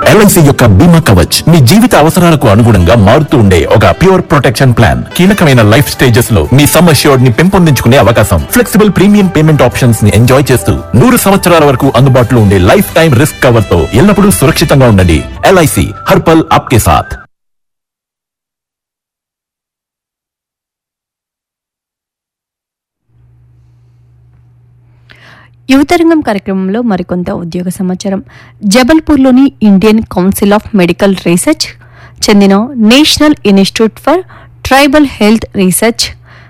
LIC యొక్క బీమా కవచ్ మీ జీవిత అవసరాలకు అనుగుణంగా మారుతూ ఉండే ఒక ప్యూర్ ప్రొటెక్షన్ ప్లాన్. కీలకమైన లైఫ్ స్టేజెస్ లో మీ సమ్ అష్యూర్డ్ ని పెంపొందించుకునే అవకాశం, ఫ్లెక్సిబుల్ ప్రీమియం పేమెంట్ ఆప్షన్స్ ని ఎంజాయ్ చేస్తూ 100 సంవత్సరాల వరకు అందుబాటులో ఉండే లైఫ్ టైం రిస్క్ కవర్ తో ఎల్లప్పుడూ సురక్షితంగా ఉండండి. ఎల్ఐసి హర్ పల్ ఆప్కే సాథ్. యువతరంగం కార్యక్రమంలో మరికొంత ఉద్యోగ సమాచారం. జబల్పూర్లోని Indian council of medical research చెందిన national institute for tribal health research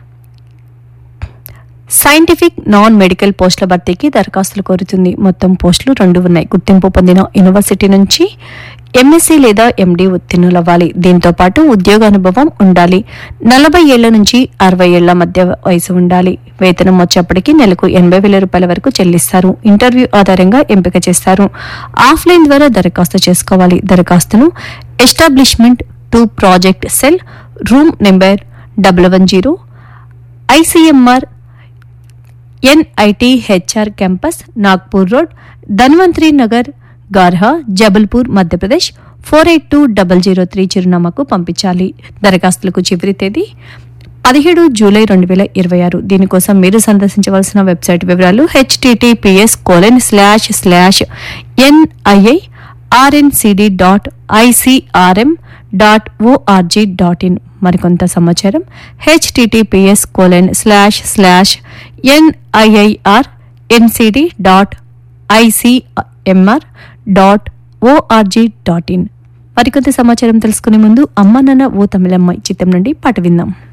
scientific non medical పోస్టుల భర్తీకి దరఖాస్తులు కోరుతుంది. మొత్తం పోస్టులు 2 ఉన్నాయి. గుర్తింపు పొందిన యూనివర్సిటీ నుంచి ఎంఎస్సీ లేదా ఎండీ ఉత్తీర్ణులవ్వాలి. దీంతో పాటు ఉద్యోగ అనుభవం ఉండాలి. 40 ఏళ్ల నుంచి 60 ఏళ్ల మధ్య వయసు ఉండాలి. వేతనం వచ్చేప్పటికి నెలకు 80,000 రూపాయల వరకు చెల్లిస్తారు. ఇంటర్వ్యూ ఆధారంగా ఎంపిక చేస్తారు. ఆఫ్లైన్ ద్వారా దరఖాస్తు చేసుకోవాలి. దరఖాస్తును establishment to project cell, room number 110, ICMR NITHR campus, Nagpur road, Dhanvantari Nagar, గార్హా, Jabalpur, Madhya Pradesh 482003 చిరునామాకు పంపించాలి. దరఖాస్తులకు చివరి తేదీ 17 జూలై 2026. దీనికోసం మీరు సందర్శించవలసిన వెబ్సైట్ వివరాలు https://NIIRNCD.ICRM.org.in. మరికొంత సమాచారం https://NIIRNCD.ICMR.org.in. మరికొంత సమాచారం తెలుసుకునే ముందు అమ్మ నాన్న ఓ తమిళమ్మాయి చిత్రం నుండి పాట విందాం.